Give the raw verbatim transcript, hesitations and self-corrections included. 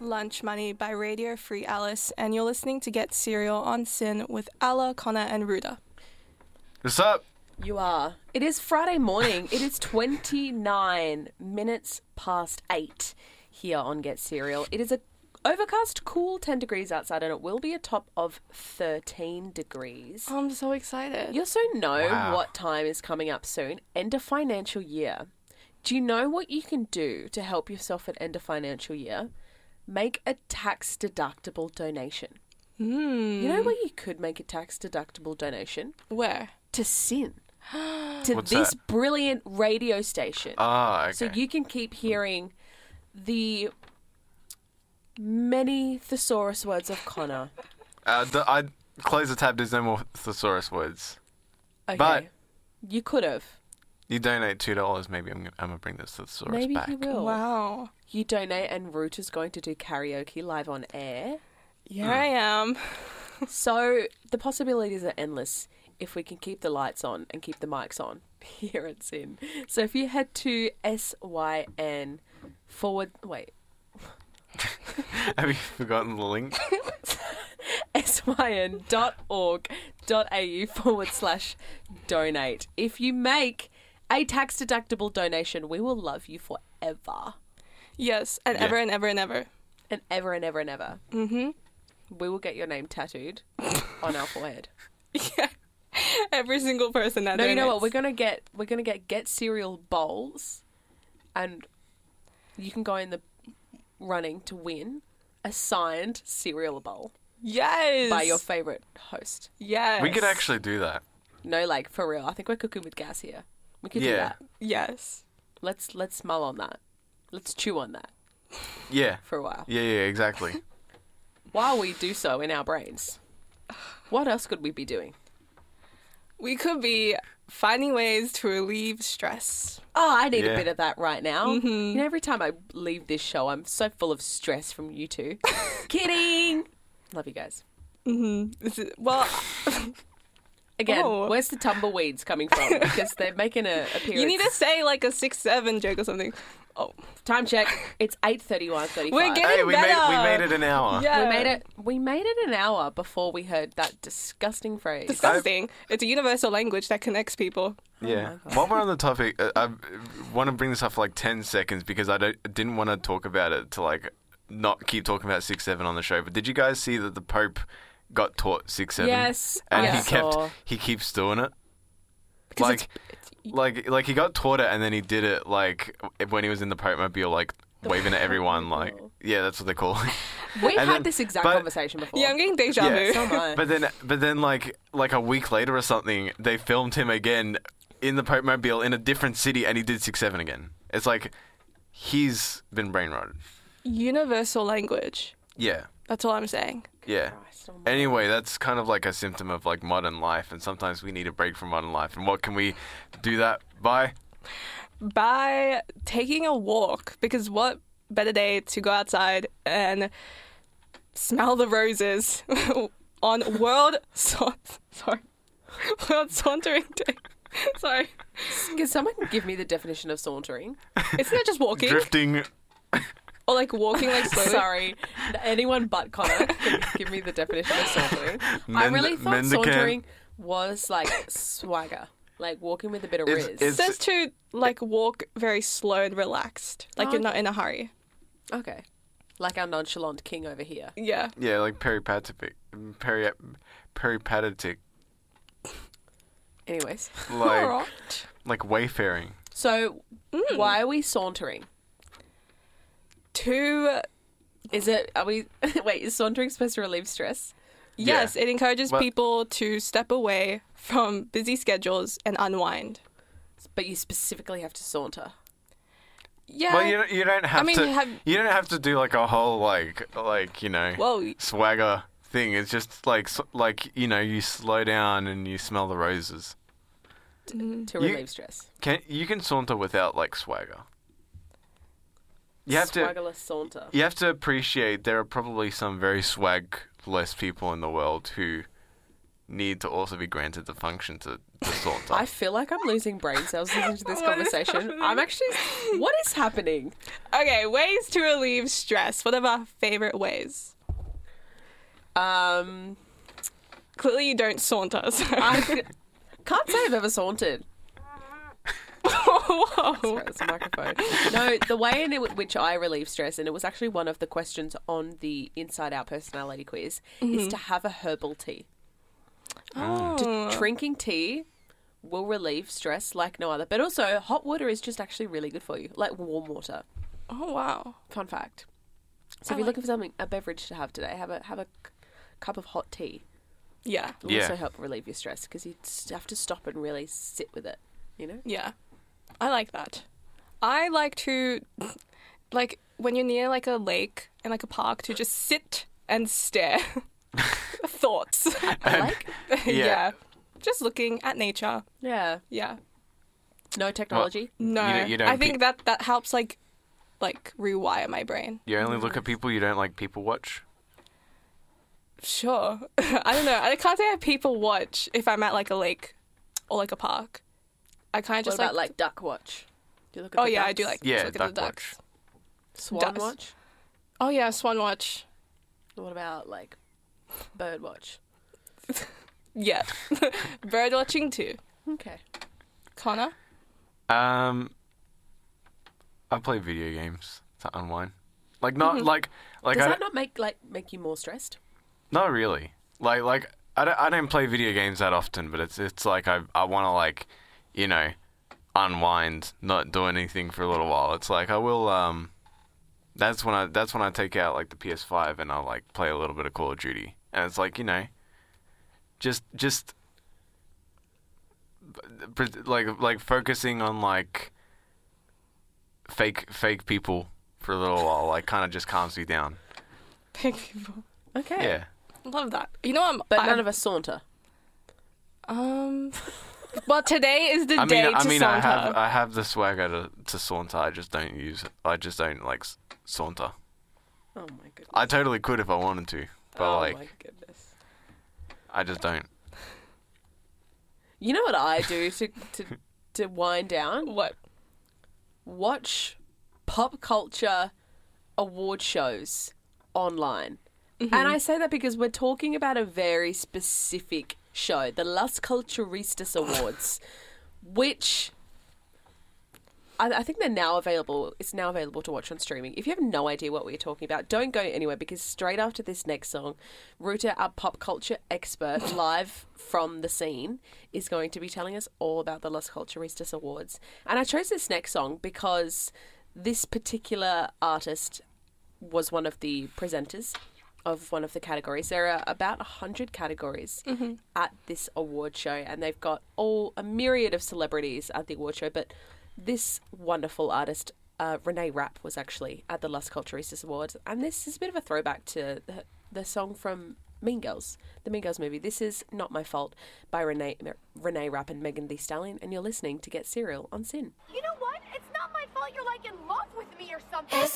Lunch Money by Radio Free Alice, and you're listening to Get Serial on Sin with Alla, Connor, and Ruda. What's up? You are. It is Friday morning. It is twenty-nine minutes past eight here on Get Serial. It is a overcast, cool ten degrees outside, and it will be a top of thirteen degrees. Oh, I'm so excited. You also know Wow. what time is coming up soon. End of financial year. Do you know what you can do to help yourself at end of financial year? Make a tax-deductible donation. Mm. You know where you could make a tax-deductible donation? Where? To Sin. to What's this that? brilliant radio station. Ah, okay. So you can keep hearing the many thesaurus words of Connor. Uh, the, I close the tab. There's no more thesaurus words. Okay. But- you could have. You donate two dollars. Maybe I'm gonna, I'm gonna bring this thesaurus Maybe back. you will. Wow. You donate and Root is going to do karaoke live on air. Here I am. So the possibilities are endless if we can keep the lights on and keep the mics on here at Sin. So if you head to S Y N forward... Wait. Have you forgotten the link? S-Y-N dot org dot A-U forward slash donate. If you make a tax-deductible donation, we will love you forever. Yes, and Yeah. ever and ever and ever. And ever and ever and ever. Mm-hmm. We will get your name tattooed on our forehead. Yeah. Every single person that No, you know what? donates. We're gonna get we're gonna get get cereal bowls, and you can go in the running to win a signed cereal bowl Yes. by your favorite host. Yes. We could actually do that. No, like for real. I think we're cooking with gas here. We could do Yeah. that. Yes. Let's let's mull on that. Let's chew on that Yeah. for a while Yeah, yeah, exactly. while we do so in our brains. What else could we be doing? We could be finding ways to relieve stress. Oh, I need Yeah. a bit of that right now. Mm-hmm. You know, every time I leave this show, I'm so full of stress from you two. Kidding. Love you guys. Mm-hmm. This is, well, Again, Oh. where's the tumbleweeds coming from? Because they're making a appearance. you need to say like a six seven joke or something. Oh, Time check. It's eight thirty-one thirty-five. We're getting- Hey, we made better. we made it an hour. yeah. We made it. We made it an hour before we heard that disgusting phrase. Disgusting. It's a universal language that connects people. Yeah. Oh my God. While we're on the topic, uh, I want to bring this up for like ten seconds because I don't, didn't want to talk about it to like not keep talking about six seven on the show. But did you guys see that the Pope got taught six seven? Yes, And I he kept saw. he keeps doing it. Because Like it's- it's- like like he got taught it and then he did it like when he was in the Pope Mobile, like waving at everyone. Like Pope-mobile. yeah, that's what they call it. we and had then- this exact but- conversation before. Yeah, I'm getting deja Yeah. vu. So am I. But then, but then, like, like a week later or something, they filmed him again in the Pope Mobile in a different city, and he did six seven again. It's like he's been brain rotted. Universal language. Yeah, That's all I'm saying. yeah. Christ almighty. Anyway, that's kind of like a symptom of like modern life, and sometimes we need a break from modern life. And what can we do that by? By taking a walk, because what better day to go outside and smell the roses on World Sa- sorry World Sauntering Day. Sorry, Can someone give me the definition of sauntering? isn't it just walking Drifting. or like walking like slowly? Sorry, anyone but Connor can give me the definition of sauntering. I Mend- really thought mend the can. sauntering was like swagger, like walking with a bit of It's- riz. It it's- says to like walk very slow and relaxed, like Oh, you're not in a hurry. Okay, like our nonchalant king over here. Yeah. Yeah, like peripatetic, peri peripatetic, Anyways, like Alright. like wayfaring. so Mm. why are we sauntering? To Is it? Are we? Wait, is sauntering supposed to relieve stress? yes, it encourages But- people to step away from busy schedules and unwind. But you specifically have to saunter. Yeah. Well, you don't, you don't have I mean, to. have- You don't have to do like a whole like like you know Whoa. swagger thing. It's just like s- like you know you slow down and you smell the roses. Mm-hmm. To You- relieve stress. Can you can saunter without like swagger. You have to Swaggerless saunter. you have to appreciate there are probably some very swagless people in the world who need to also be granted the function to, to saunter. I feel like I'm losing brain cells listening to this What is conversation. happening? I'm actually. What is happening? Okay, ways to relieve stress. What are our favorite ways? Um, Clearly, you don't saunter. So. I can't say I've ever sauntered. Whoa. Sorry, that's a microphone. No, the way in which I relieve stress, and it was actually one of the questions on the Inside Out personality quiz, is to have a herbal tea. Oh. Drinking tea will relieve stress like no other. But also, hot water is just actually really good for you, like warm water. Oh, wow. Fun fact. So I if you're like- looking for something, a beverage to have today, have a have a c- cup of hot tea. Yeah. It will Yeah. also help relieve your stress because you s- have to stop and really sit with it. You know. Yeah. I like that. I like to, like, when you're near, like, a lake and, like, a park, to just sit and stare. Thoughts. I like. yeah. Just looking at nature. Yeah. Yeah. No technology. No. You don't- you don't I think pick- that, that helps, like, like, rewire my brain. You only look at people, you don't like people watch? Sure. I don't know. I can't say I people watch if I'm at, like, a lake or, like, a park. I kind of What just about like, like duck watch? Do you look at oh the yeah, I ducks? do like Yeah, to look at the duck ducks. Swan ducks. watch. Oh yeah, swan watch. What about like bird watch? Yeah, bird watching too. Okay. Connor. Um, I play video games to unwind. Like not like like Does I that don't- not make like make you more stressed? not really. Like like I don't I don't play video games that often, but it's it's like I I want to like, you know, unwind, not do anything for a little while. It's like I will um that's when I that's when I take out like the P S five and I'll like play a little bit of Call of Duty. And it's like, you know, just just like like focusing on like fake fake people for a little while like kind of just calms me down. Big people. Okay. Yeah. Love that. You know I'm. But I'm, none of us saunter. Um. Well, today is the I mean, day I to mean, I saunter. have I have the swagger to, to saunter. I just don't use it. I just don't like s- saunter. Oh my goodness. I totally could if I wanted to, but oh like my goodness. I just don't. You know what I do to to to wind down? What? Watch pop culture award shows online. And I say that because we're talking about a very specific show, the Las Culturistas Awards, which I, I think they're now available. It's now available to watch on streaming. If you have no idea what we're talking about, don't go anywhere because straight after this next song, Ruta, our pop culture expert, live from the scene, is going to be telling us all about the Las Culturistas Awards. And I chose this next song because this particular artist was one of the presenters of one of the categories. There are about one hundred categories at this award show, and they've got all a myriad of celebrities at the award show, but this wonderful artist, uh, Renee Rapp, was actually at the Las Culturistas Awards, and this is a bit of a throwback to the, the song from Mean Girls, the Mean Girls movie. This is Not My Fault by Renee, Renee Rapp and Megan Thee Stallion, and you're listening to Get Serial on Sin. You know what? It's not my fault you're like in love with me or something. It's